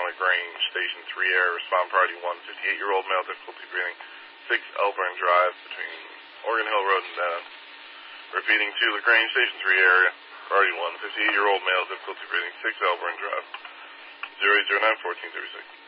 LaGrange, Station 3 Air, respond priority 1, 58-year-old male, difficulty breathing, 6 Elburn Drive between Oregon Hill Road and Dennis. Repeating 2 LaGrange, Station 3 Air, priority 1, 58-year-old male, difficulty breathing, 6 Elburn Drive, 0809-1436.